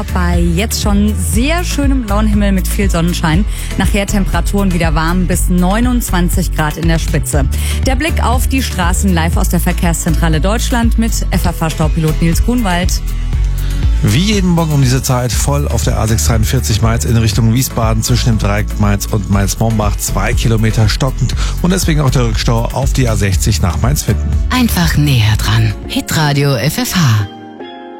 Bei jetzt schon sehr schönem blauen Himmel mit viel Sonnenschein. Nachher Temperaturen wieder warm bis 29 Grad in der Spitze. Der Blick auf die Straßen live aus der Verkehrszentrale Deutschland mit FFH-Staupilot Nils Grunwald. Wie jeden Morgen um diese Zeit voll auf der A643 Mainz in Richtung Wiesbaden zwischen dem Dreieck Mainz und Mainz-Mombach 2 Kilometer stockend und deswegen auch der Rückstau auf die A60 nach Mainz-Witten. Einfach näher dran. Hitradio FFH.